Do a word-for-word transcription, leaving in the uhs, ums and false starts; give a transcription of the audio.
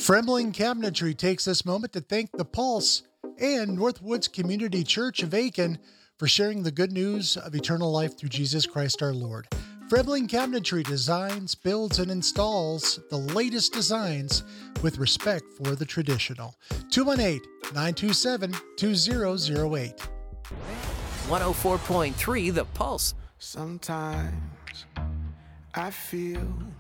Fremling Cabinetry takes this moment to thank The Pulse and Northwoods Community Church of Aiken for sharing the good news of eternal life through Jesus Christ our Lord. Fremling Cabinetry designs, builds, and installs the latest designs with respect for the traditional. two one eight, nine two seven, two zero zero eight. one oh four point three The Pulse. Sometimes I feel